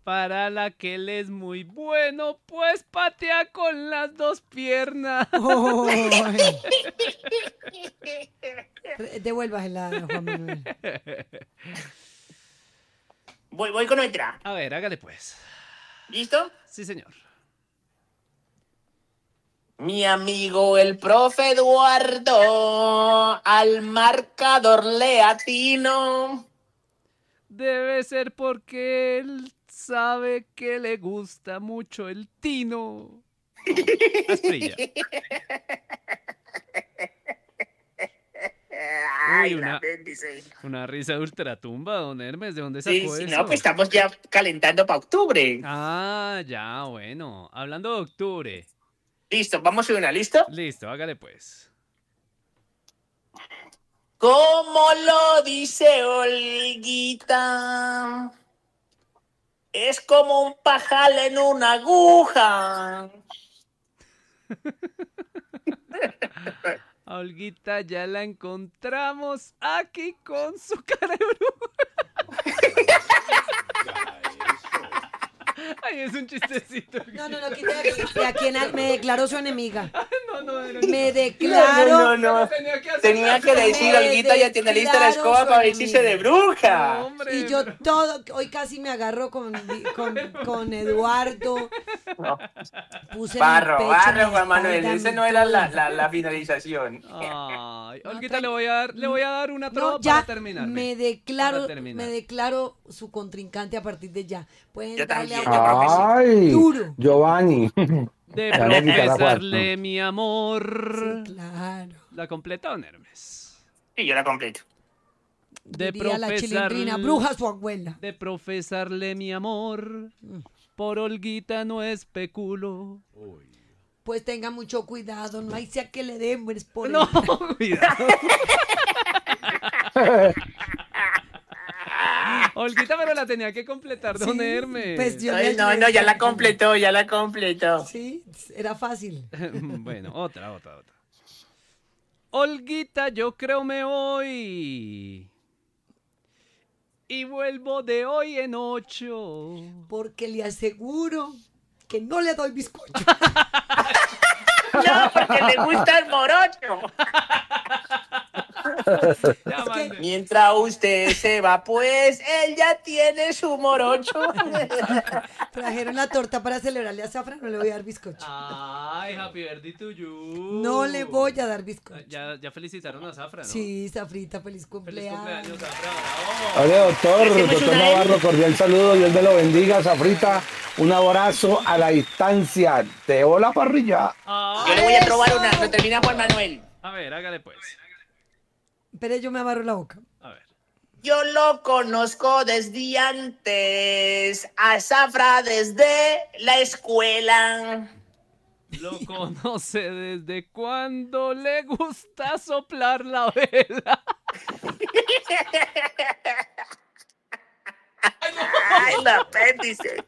Para la que él es muy bueno, pues patea con las dos piernas. Oh, devuélvasela, Juan Manuel. Voy con otra. A ver, hágale pues. ¿Listo? Sí, señor. Mi amigo el profe Eduardo al marcador le atino. Debe ser porque él sabe que le gusta mucho el tino. Asprilla. Ay, Uy, la bendice. una risa de ultratumba, don Hermes. ¿De dónde Sí, sacó sí, eso? no, pues estamos ya calentando para octubre. Ah, ya, bueno. Hablando de octubre. Listo, vamos a una, ¿listo? Listo, hágale pues. Como lo dice Olguita, es como un pajal en una aguja. A Olguita ya la encontramos aquí con su cara de bruja. Ay, es un chistecito. No, quite de aquí me declaró su enemiga. No, Me declaro. No. Tenía que decir, Me Olguita ya tiene lista la declaro escoba para ver si enemiga. se de bruja. No, hombre. Y yo todo, hoy casi me agarro con Eduardo. No. Puse Barro, mi pecho, mi Juan Manuel, espalda, ese mi no era todo. la finalización. Ay, No, Olguita, le voy a dar una trova No, ya para terminar. me Para terminar. declaro su contrincante a partir de ya. Pueden Yo darle también, a yo creo que sí. Ay, Duro. Giovanni. De Ya no quitará profesarle cuarto. mi amor. Sí, claro. ¿La completa, don Hermes? Sí, yo la completo. De Diría la chilindrina, bruja su abuela. De profesarle mi amor. Por Olguita no especulo. Pues tenga mucho cuidado, no hay sea que le den por No, cuidado. Olguita, pero la tenía que completar, don Sí, Hermes. pues yo- Ay, no, ya la completó, ya la completó. Sí, era fácil. Bueno, otra. Olguita, yo creo me voy. Y vuelvo de hoy en 8. Porque le aseguro que no le doy bizcocho. No, porque le gusta el morocho. Ya, mande. Mientras usted se va, pues él ya tiene su morocho. Trajeron la torta para celebrarle a Zafra, no le voy a dar bizcocho. Ay, happy birthday to you. No le voy a dar bizcocho. Ya felicitaron a Zafra, ¿no? Sí, Zafrita, feliz Feliz cumpleaños. cumpleaños, Zafra. Bravo. Hola, doctor Hacemos una Navarro, cordial saludo, Dios me lo bendiga, Zafrita, un abrazo a la distancia, te debo la parrilla. Yo le voy a probar una, lo termina Juan Manuel. A ver, hágale pues. Pero yo me amarro la boca. A ver. Yo lo conozco desde antes, a Zafra desde la escuela. Lo conoce desde cuando le gusta soplar la vela. Ay, el apéndice.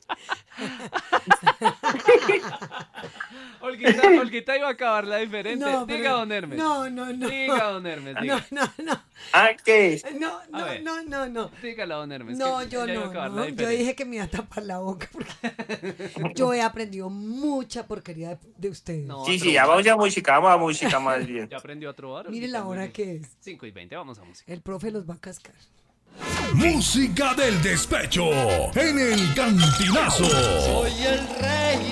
Olguita iba a acabarla diferente. No, Diga, pero- don Hermes. No. Diga, don Hermes, diga. No. ¿Ah, qué es? No. ver. Dígala, don Hermes. No, que yo ella iba a no. acabarla Yo diferente. dije que me iba a tapar la boca porque yo he aprendido mucha porquería de ustedes. No, Sí, pero ya vamos a música más bien. ya aprendió a trobar. Mire la hora que es. 5:20, vamos a música. El profe los va a cascar. Música del despecho en el Cantinazo. Soy el rey